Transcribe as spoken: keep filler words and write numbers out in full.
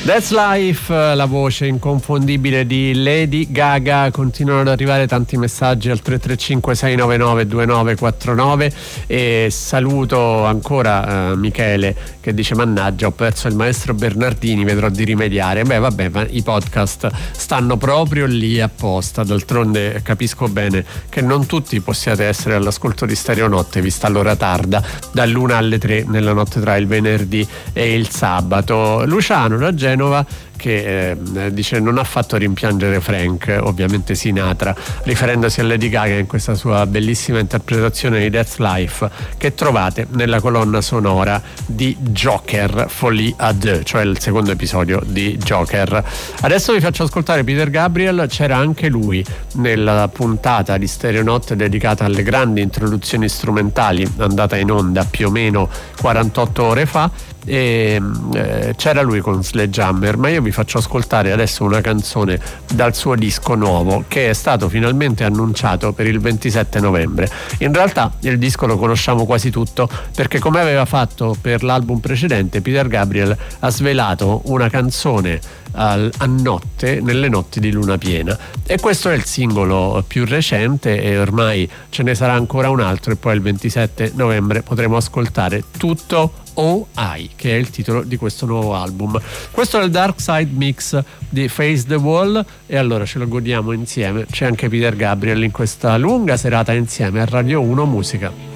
That's Life, la voce inconfondibile di Lady Gaga. Continuano ad arrivare tanti messaggi al tre tre cinque sei nove nove due nove quattro nove e saluto ancora uh, Michele che dice: mannaggia, ho perso il maestro Bernardini, vedrò di rimediare. Beh vabbè, ma i podcast stanno proprio lì apposta, d'altronde capisco bene che non tutti possiate essere all'ascolto di Stereonotte vista l'ora tarda, dall'una alle tre nella notte tra il venerdì e il sabato. Luciano da Genova che eh, dice: non ha fatto rimpiangere Frank, ovviamente Sinatra, riferendosi a Lady Gaga in questa sua bellissima interpretazione di That's Life che trovate nella colonna sonora di Joker Folie à deux, cioè il secondo episodio di Joker. Adesso vi faccio ascoltare Peter Gabriel. C'era anche lui nella puntata di Stereonotte dedicata alle grandi introduzioni strumentali, andata in onda più o meno quarantotto ore fa, e eh, c'era lui con Sledgehammer, ma io vi faccio ascoltare adesso una canzone dal suo disco nuovo che è stato finalmente annunciato per il ventisette novembre. In realtà il disco lo conosciamo quasi tutto, perché come aveva fatto per l'album precedente, Peter Gabriel ha svelato una canzone a notte, nelle notti di luna piena, e questo è il singolo più recente e ormai ce ne sarà ancora un altro, e poi il ventisette novembre potremo ascoltare tutto O I, che è il titolo di questo nuovo album. Questo è il Dark Side Mix di Face the Wall, e allora ce lo godiamo insieme. C'è anche Peter Gabriel in questa lunga serata insieme a Radio uno Musica.